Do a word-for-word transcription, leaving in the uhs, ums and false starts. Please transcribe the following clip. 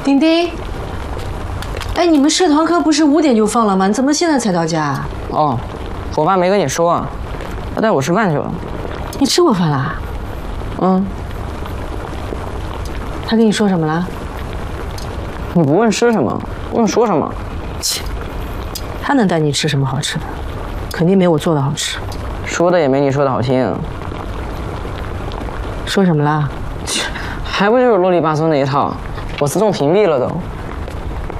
丁丁，哎，你们社团课不是五点就放了吗？你怎么现在才到家？ 哦，我爸没跟你说，他带我吃饭去了。 你吃过饭啦？ 嗯。 他跟你说什么了？ 你不问吃什么，问说什么？ 切，他能带你吃什么好吃的？肯定没我做的好吃。 说的也没你说的好听。 说什么啦？ 还不就是啰里吧嗦那一套，我自动屏蔽了都。